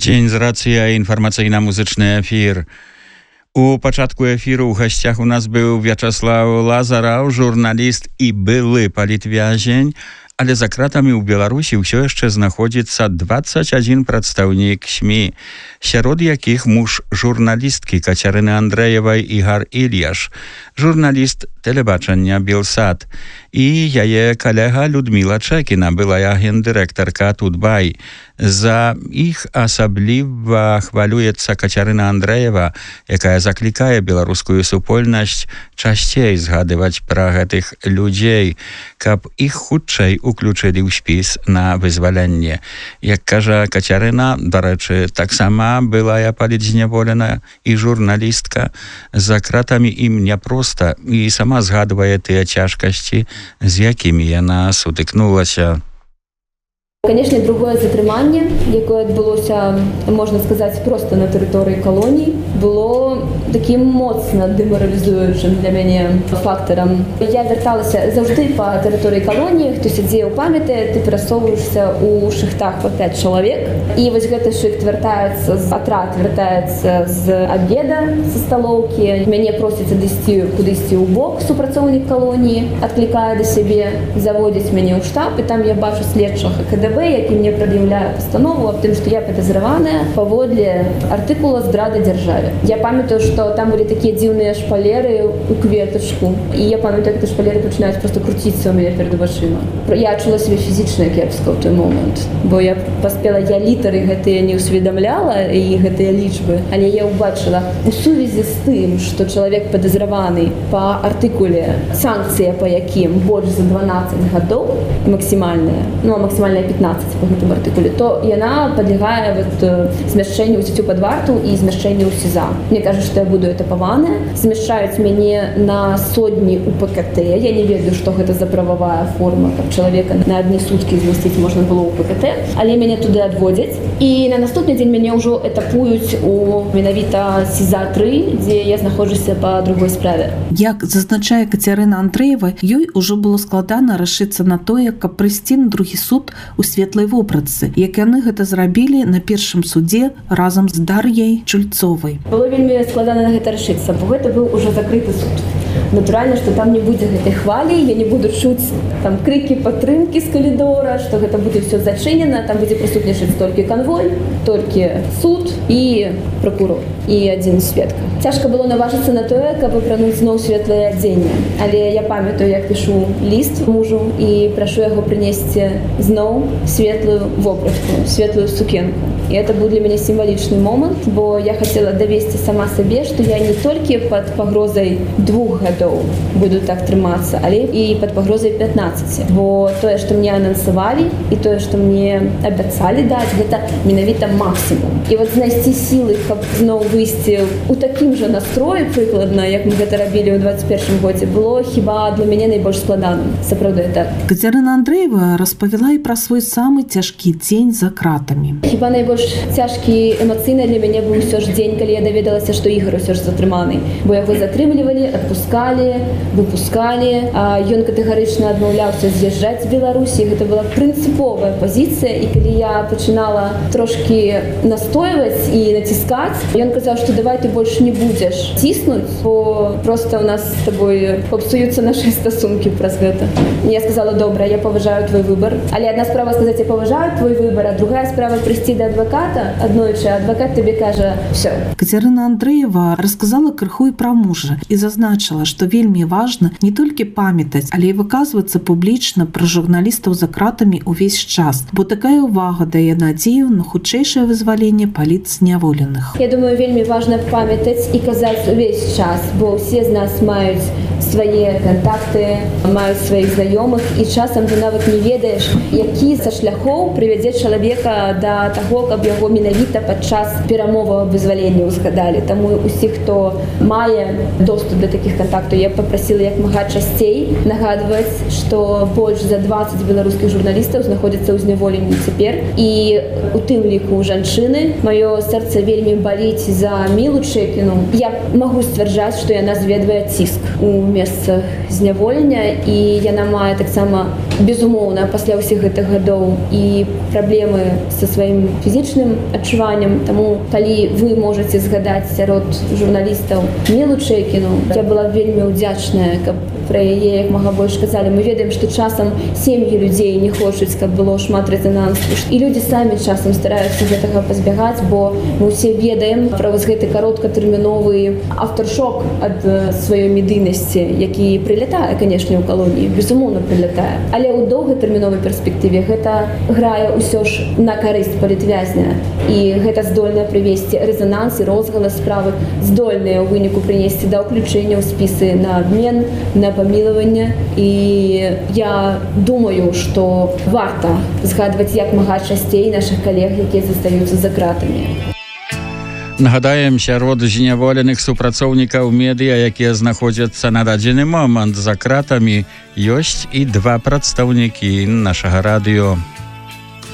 Dzień z racji, informacyjno-muzyczny efir. У пачатку эфіру ў гасцях у нас быў Вячаслаў Лазараў, журналіст і былы палітвязень, але за кратамі ў Беларусі ўсё яшчэ знаходзіцца 21 прадстаўнік СМІ, сярод якіх муж журналісткі Кацярыны Андрэевай Ігар Ільяш, журналіст тэлебачання Белсат, і яе калега Людміла Чэкіна, былая гендырэктарка Тутбай. За іх асабліва хвалюецца Кацярына Андрэева, якая заклікае беларускую супольнасць часцей згадываць пра гэтых людзей, каб іх хутчэй уключылі ў спіс на вызваленне. Як кажа Кацярына, дарэчы, таксама былая палітзняволена і журналістка, за кратамі ім няпроста, і сама згадвае тыя цяжкасці, з якімі яна сутыкнулася. Конечно, другое затрыманне, якое адбылося, можна сказаць, проста на тэрыторыі калоній, было такім моцна дэмаралізуючым для мяне фактарам. Я вярталася заўжды па тэрыторыі калоніі, хто сядзеў, памятае, ты перасоўваешся ў шыхтах па 5 чалавек. І вось гэты шыхт вяртаецца, атрад вяртаецца з абеда, са сталоўкі. Мяне просяць адысці кудысьці ў бок, супрацоўнік калоніі, адклікае да сябе, заводзіць мяне ў штаб, і там я бачу следчага КДБ, які мне прад'яўляе пастанову аб тым, што я падазраваная паводле артыкула здрады дзяржаве. Я памятаю, што там былі такія дзіўныя шпалеры ў кветачку, і я памятаю, як шпалеры пачынаюць проста круціцца ў мяне перад вачыма. Я адчула сябе фізічна кепска ў той момант, бо я паспела, я літары гэтыя не ўсведамляла, і гэтыя лічбы, але я ўбачыла у сувязі з тым, што чалавек падазраваны па артыкуле, санкцыя па якім больш за 12 гадоў максімальная, ну а максімальная 15 по гэтым артыкуле, то яна падлягае змяшчэнню ў дзіцю пад варту і змяшчэнню ў СІЗА. Мне кажуць, што я буду этапаваная, змяшчаюць мяне на сотні УПКТ. Я не ведаю, што гэта за прававая форма, каб чалавека на адны суткі змясціць можна было ў УПКТ, але мяне туды адводзяць. І на наступны дзень мяне ўжо этапуюць у менавіта СІЗА-3, дзе я знаходжуся па другой справе. Як зазначае Кацярына Андрэева, ёй ужо было складана рашыцца на тое, каб прыйсці на другі суд у светлай вопратцы, як яны гэта зрабілі на першым судзе разам з Дар'яй Чульцовай. Было вельмі складана на гэта рашыцца, бо гэта быў ужо закрыты суд. Натуральна, што там не будзе гэтай хвалі, я не буду чуць там крыкі падтрымкі з калідора, што гэта будзе ўсё зачынена, там будзе прысутнічаць толькі канвой, толькі суд і пракурор і адзін сведка. Цяжка было наважыцца на тое, каб апрануць зноў светлае адзенне, але я памятаю, як пішу ліст мужу і прашу яго прынесці зноў светлую вопратку, светлую сукенку. І это быў для мяне сімвалічны момант, бо я хацела давесці сама сабе, што я не толькі пад пагрозай 2 гадоў буду так трымацца, але і пад пагрозай 15. Бо тое, што мне анансавалі, і тое, што мне абяцалі даць, гэта менавіта максімум. І вот знайсці сілы, каб зноў выйсці ў такім жа настроі прыкладна, як мы гэта рабілі ў 21 годзе, было хіба для мяне найбольш складаным. Сапраўды так. Кацярына Андрэева распавяла і пра свой самы цяжкі дзень за кратамі. Хіба найбольш цяжкі эмацыйна для мяне быў усё ж дзень, калі я даведалася, што Ігар усё ж затрыманы, бо яго затрымлівалі, адпускалі, выпускалі, а ён катэгарычна адмаўляўся з'язджаць з Беларусі. Гэта была прынцыповая пазіцыя, і калі я пачынала трошкі настойваць і націскаць, ён казаў, што давай ты больш не будзеш ціснуць, бо проста ў нас з табой папсуюцца нашы стасункі праз гэта. Я сказала, добра, я паважаю твой выбар, але адна справа сказаць, я паважаю твой выбар, а другая справа прыйсці да адваката, аднойчы адвакат табе кажа «всё». Кацярына Андрэева расказала крыху і пра мужа і зазначыла, што вельмі важна не толькі памятаць, але і выказвацца публічна пра журналістаў за кратамі ўвесь час, бо такая ўвага дае надзею на хутчэйшае вызваленне палітзняволеных. Я думаю, вельмі важна памятаць і казаць увесь час, бо ўсе з нас маюць свае кантакты, маюць сваіх знаёмых, і часам ты нават не ведаеш, які са шляхоў прывядзе чалавека да таго, каб яго менавіта падчас перамоваў аб вызваленні ўзгадалі. Таму усіх, хто мае доступ да такіх кантактаў, я папрасіла як мага часцей нагадваць, што больш за 20 беларускіх журналістаў знаходзяцца ў зняволенні цяпер, і у тым ліку жанчыны. Маё сэрца вельмі баліць за Мілу Чэкіну. Я магу сцвярджаць, што яна зведвае ціск у месцах зняволення, і яна мае таксама безумоўна, пасля ўсіх гэтых гадоў і праблемы са сваім фізічным адчуваннем. Таму, калі вы можаце згадаць сярод журналістаў Мілу Чэкіну, я была вельмі ўдзячная, каб пра яе як мага больш казалі. Мы ведаем, што часам сем'і людзей не хочуць, каб было шмат рэзанансу. І людзі самі часам стараюцца гэтага пазбягаць, бо мы ўсе ведаем пра вось гэты кароткатэрміновы афтэршок ад сваёй медыйнасці, які прылятае, канешне, у калоніі, безумоўна прылятае. Але ў доўгатэрміновай перспектыве гэта грае ўсё ж на карысць палітвязня. І гэта здольна прывесці рэзананс і розгалас справы, здольныя ў выніку прынесці да ўключэння ў спісы на абмен, на памілаванне. І я думаю, што варта згадваць як мага часцей нашых калег, якія застаюцца за кратамі. Нагадаем, сярод зняволеных супрацоўнікаў медыа, якія знаходзяцца на дадзены момант за кратамі, ёсць і 2 прадстаўнікі нашага радыё.